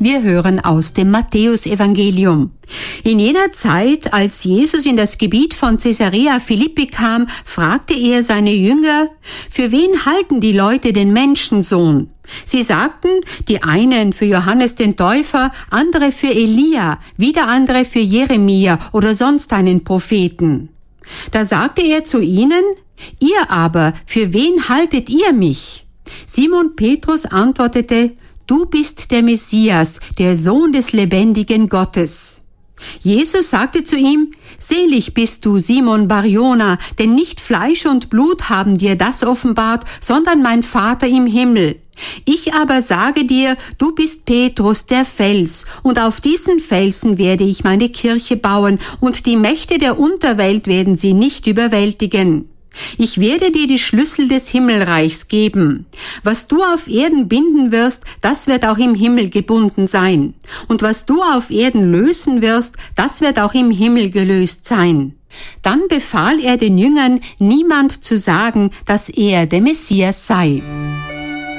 Wir hören aus dem Matthäusevangelium. In jener Zeit, als Jesus in das Gebiet von Caesarea Philippi kam, fragte er seine Jünger: Für wen halten die Leute den Menschensohn? Sie sagten, die einen für Johannes den Täufer, andere für Elia, wieder andere für Jeremia oder sonst einen Propheten. Da sagte er zu ihnen: Ihr aber, für wen haltet ihr mich? Simon Petrus antwortete: Du bist der Messias, der Sohn des lebendigen Gottes. Jesus sagte zu ihm: Selig bist du, Simon Bar-Jona, denn nicht Fleisch und Blut haben dir das offenbart, sondern mein Vater im Himmel. Ich aber sage dir, du bist Petrus, der Fels, und auf diesen Felsen werde ich meine Kirche bauen, und die Mächte der Unterwelt werden sie nicht überwältigen. Ich werde dir die Schlüssel des Himmelreichs geben. Was du auf Erden binden wirst, das wird auch im Himmel gebunden sein. Und was du auf Erden lösen wirst, das wird auch im Himmel gelöst sein. Dann befahl er den Jüngern, niemand zu sagen, dass er der Messias sei.